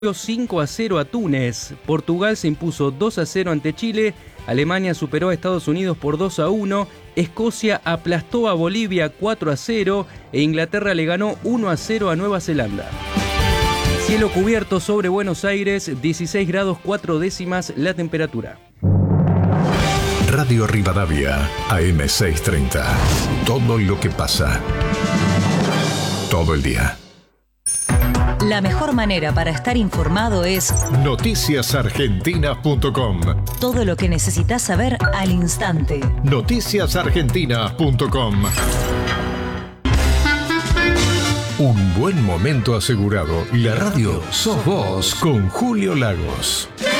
5-0 a Túnez. Portugal se impuso 2-0 ante Chile. Alemania superó a Estados Unidos por 2-1. Escocia aplastó a Bolivia 4-0 e Inglaterra le ganó 1-0 a Nueva Zelanda. Cielo cubierto sobre Buenos Aires, 16 grados 4 décimas la temperatura. Radio Rivadavia, AM630. Todo lo que pasa. Todo el día. La mejor manera para estar informado es noticiasargentinas.com. Todo lo que necesitas saber al instante. Noticiasargentinas.com. Un buen momento asegurado. La radio sos vos con Julio Lagos.